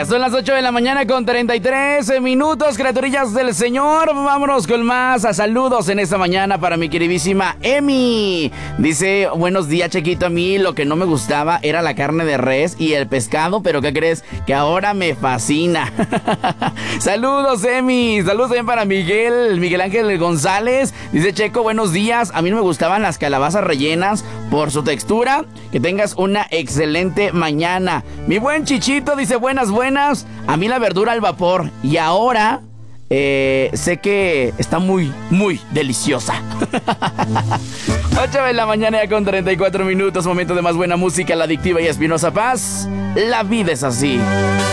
Ya son las 8 de la mañana con 33 minutos, criaturillas del Señor. Vámonos con más saludos en esta mañana para mi queridísima Emi. Dice, buenos días, Chequito. A mí lo que no me gustaba era la carne de res y el pescado, pero ¿qué crees? Que ahora me fascina. Saludos, Emi. Saludos también para Miguel Ángel González. Dice, Checo, buenos días. A mí no me gustaban las calabazas rellenas por su textura. Que tengas una excelente mañana. Mi buen Chichito dice, buenas. A mí la verdura al vapor. Y ahora sé que está muy, muy deliciosa. 8 de la mañana ya con 34 minutos. Momento de más buena música, la adictiva y espinosa paz. La vida es así.